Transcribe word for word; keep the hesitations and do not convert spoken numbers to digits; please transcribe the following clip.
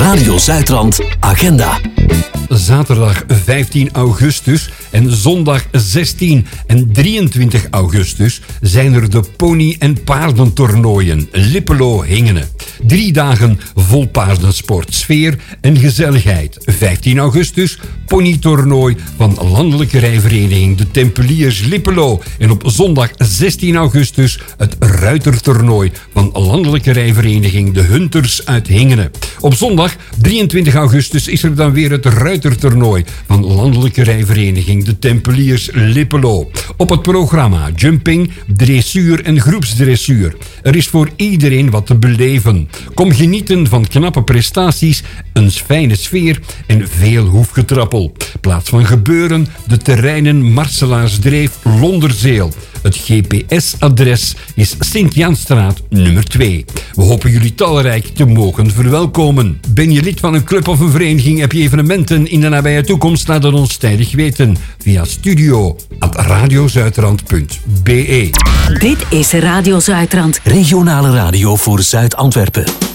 Radio Zuidrand Agenda. Zaterdag vijftien augustus en zondag zestien en drieëntwintig augustus zijn er de pony- en paardentoernooien Lippelo-Hingene. Drie dagen vol paardensport, sfeer en gezelligheid. vijftien augustus ponytoernooi van Landelijke Rijvereniging De Tempeliers Lippelo. En op zondag zestien augustus het ruitertoernooi van Landelijke Rijvereniging De Hunters uit Hingene. Op zondag drieëntwintig augustus is er dan weer het ruitertoernooi van Landelijke Rijvereniging De Tempeliers Lippelo. Op het programma jumping, dressuur en groepsdressuur. Er is voor iedereen wat te beleven. Kom genieten van knappe prestaties, een fijne sfeer en veel hoefgetrappel. Plaats van gebeuren, de terreinen Marcelaarsdreef, Londerzeel. Het G P S-adres is Sint-Janstraat nummer twee. We hopen jullie talrijk te mogen verwelkomen. Ben je lid van een club of een vereniging? Heb je evenementen in de nabije toekomst? Laat het ons tijdig weten via studio at radiozuidrand punt be. Dit is Radio Zuidrand. Regionale radio voor Zuid-Antwerpen.